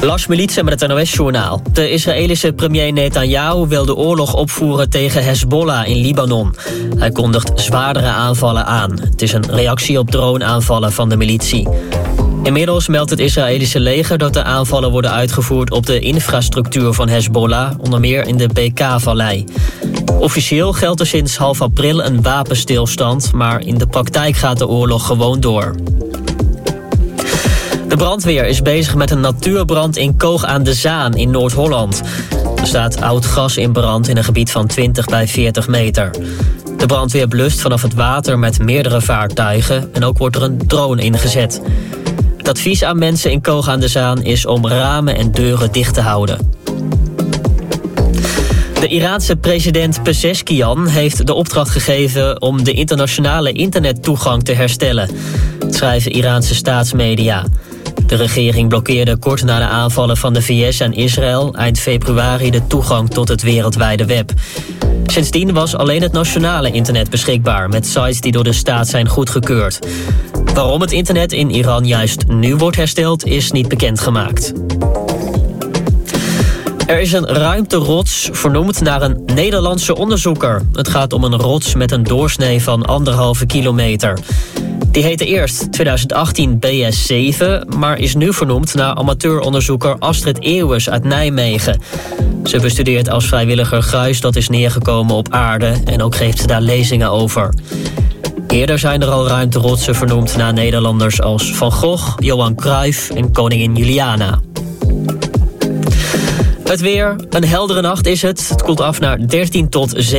Lars Militsen met het NOS-journaal. De Israëlische premier Netanyahu wil de oorlog opvoeren tegen Hezbollah in Libanon. Hij kondigt zwaardere aanvallen aan. Het is een reactie op droneaanvallen van de militie. Inmiddels meldt het Israëlische leger dat de aanvallen worden uitgevoerd op de infrastructuur van Hezbollah, onder meer in de Bekaa-vallei. Officieel geldt er sinds half april een wapenstilstand, maar in de praktijk gaat de oorlog gewoon door. De brandweer is bezig met een natuurbrand in Koog aan de Zaan in Noord-Holland. Er staat oud gras in brand in een gebied van 20 bij 40 meter. De brandweer blust vanaf het water met meerdere vaartuigen en ook wordt er een drone ingezet. Het advies aan mensen in Koog aan de Zaan is om ramen en deuren dicht te houden. De Iraanse president Pezeshkian heeft de opdracht gegeven om de internationale internettoegang te herstellen. Dat schrijven Iraanse staatsmedia. De regering blokkeerde kort na de aanvallen van de VS en Israël eind februari de toegang tot het wereldwijde web. Sindsdien was alleen het nationale internet beschikbaar, met sites die door de staat zijn goedgekeurd. Waarom het internet in Iran juist nu wordt hersteld, is niet bekendgemaakt. Er is een ruimterots vernoemd naar een Nederlandse onderzoeker. Het gaat om een rots met een doorsnee van 1,5 kilometer. Die heette eerst 2018 BS7, maar is nu vernoemd naar amateuronderzoeker Astrid Eeuwes uit Nijmegen. Ze bestudeert als vrijwilliger gruis dat is neergekomen op aarde en ook geeft ze daar lezingen over. Eerder zijn er al ruimterotsen vernoemd naar Nederlanders als Van Gogh, Johan Cruijff en koningin Juliana. Het weer, een heldere nacht is het. Het koelt af naar 13 tot 17.